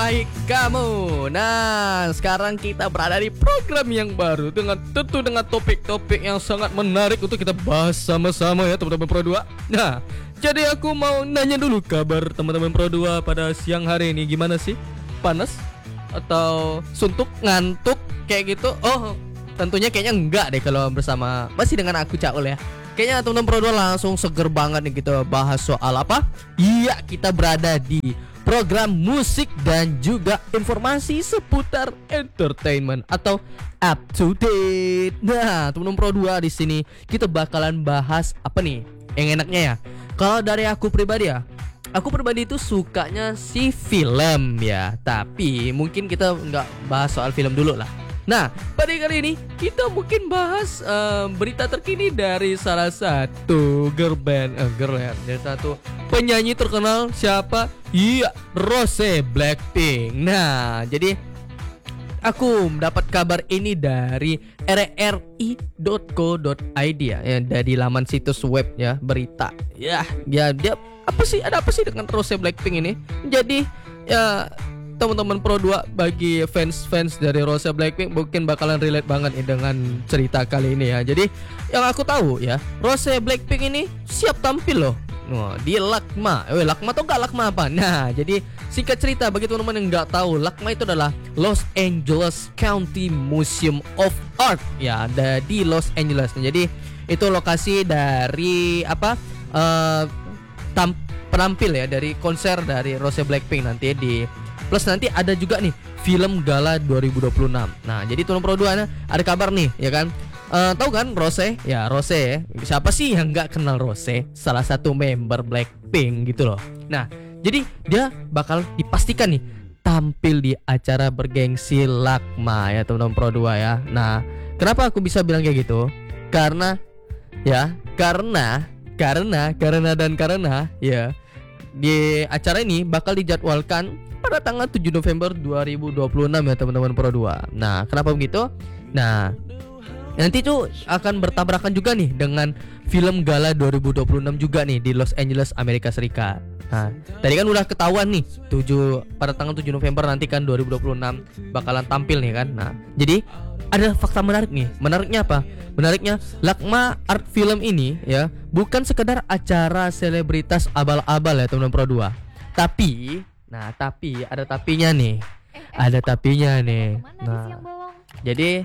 baik kamu. Nah, sekarang kita berada di program yang baru dengan topik-topik yang sangat menarik untuk kita bahas sama-sama ya teman-teman Pro 2. Nah, jadi aku mau nanya dulu kabar teman-teman Pro 2 pada siang hari ini gimana sih? Panas atau suntuk, ngantuk kayak gitu? Oh, tentunya kayaknya enggak deh kalau bersama masih dengan aku Caul ya. Kayaknya teman-teman Pro 2 langsung seger banget nih kita bahas soal apa? Iya, kita berada di program musik dan juga informasi seputar entertainment atau up to date. Nah, teman-teman Pro 2 di sini kita bakalan bahas apa nih? Yang enaknya ya. Kalau dari aku pribadi ya, aku pribadi itu sukanya si film ya. Tapi mungkin kita nggak bahas soal film dulu lah. Nah, pada kali ini kita mungkin bahas berita terkini dari salah satu girl ya, dari satu penyanyi terkenal. Siapa? Iya, Rose Blackpink. Nah, jadi aku mendapat kabar ini dari rri.co.id ya, dari laman situs web ya, berita. Ya, dia apa sih? Ada apa sih dengan Rose Blackpink ini? Jadi ya teman-teman Pro 2 bagi fans dari Rose Blackpink mungkin bakalan relate banget nih dengan cerita kali ini ya. Jadi yang aku tahu ya, Rose Blackpink ini siap tampil loh. Di LACMA. LACMA atau enggak LACMA apa? Nah, jadi singkat cerita bagi teman-teman yang enggak tahu, LACMA itu adalah Los Angeles County Museum of Art ya, ada di Los Angeles. Jadi itu lokasi dari apa? Penampil ya dari konser dari Rose Blackpink nanti di. Plus nanti ada juga nih film gala 2026. Nah, jadi teman Pro 2 ada kabar nih ya kan. Tahu kan Rose? Ya Rose ya. Siapa sih yang nggak kenal Rose? Salah satu member Blackpink gitu loh. Nah, jadi dia bakal dipastikan nih tampil di acara bergengsi LACMA ya teman-teman Pro 2 ya. Nah, kenapa aku bisa bilang kayak gitu? Karena ya ya di acara ini bakal dijadwalkan pada tanggal 7 November 2026 ya teman-teman Pro 2. Nah, kenapa begitu? Nah, nanti tuh akan bertabrakan juga nih dengan film gala 2026 juga nih di Los Angeles, Amerika Serikat. Nah, tadi kan udah ketahuan nih pada tanggal 7 November nanti kan 2026 bakalan tampil nih kan. Nah, jadi ada fakta menarik nih. Menariknya apa? Menariknya LACMA Art Film ini ya bukan sekedar acara selebritas abal-abal ya teman-teman Pro 2. Tapi ada tapinya nih. Ada tapinya nih. Nah, jadi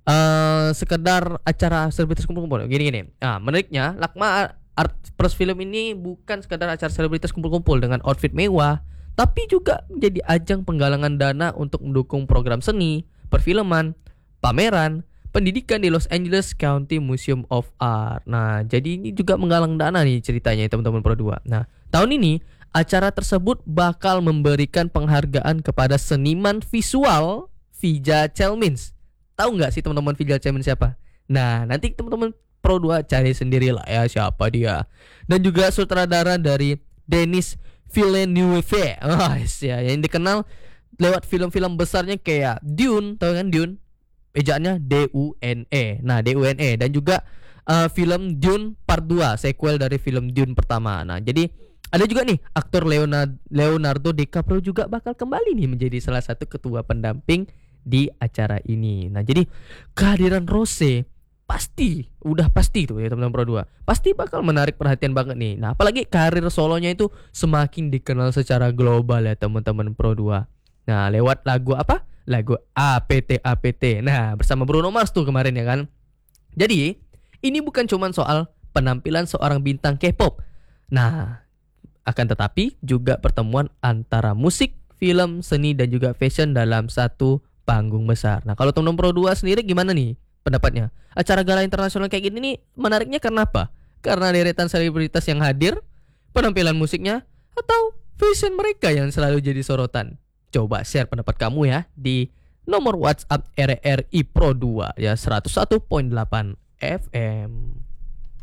sekedar acara selebritas kumpul-kumpul gini. Nah, menariknya LACMA Art Press Film ini bukan sekedar acara selebritas kumpul-kumpul dengan outfit mewah, tapi juga menjadi ajang penggalangan dana untuk mendukung program seni, perfilman, pameran, pendidikan di Los Angeles County Museum of Art. Nah, jadi ini juga menggalang dana nih ceritanya teman-teman Pro 2. Nah, tahun ini acara tersebut bakal memberikan penghargaan kepada seniman visual Vija Celmins. Tahu nggak sih teman-teman Vija Celmins siapa? Nah, nanti teman-teman Pro 2 cari sendiri lah ya siapa dia. Dan juga sutradara dari Denis Villeneuve. Ya, yang dikenal lewat film-film besarnya kayak Dune, tahu kan Dune? Ejaannya D-U-N-E. Nah, D-U-N-E dan juga film Dune Part 2, sequel dari film Dune pertama. Nah, jadi ada juga nih aktor Leonardo DiCaprio juga bakal kembali nih menjadi salah satu ketua pendamping di acara ini. Nah, jadi kehadiran Rose udah pasti tuh ya teman-teman Pro 2. Pasti bakal menarik perhatian banget nih. Nah, apalagi karir solonya itu semakin dikenal secara global ya teman-teman Pro 2. Nah, lewat lagu apa? Lagu APT. Nah, bersama Bruno Mars tuh kemarin ya kan. Jadi, ini bukan cuma soal penampilan seorang bintang K-pop. Nah, akan tetapi juga pertemuan antara musik, film, seni dan juga fashion dalam satu panggung besar. Nah, kalau teman-teman Pro 2 sendiri gimana nih pendapatnya? Acara gala internasional kayak gini nih menariknya karena apa? Karena deretan selebritas yang hadir, penampilan musiknya, atau fashion mereka yang selalu jadi sorotan? Coba share pendapat kamu ya di nomor WhatsApp RRI Pro 2 ya 101.8 FM.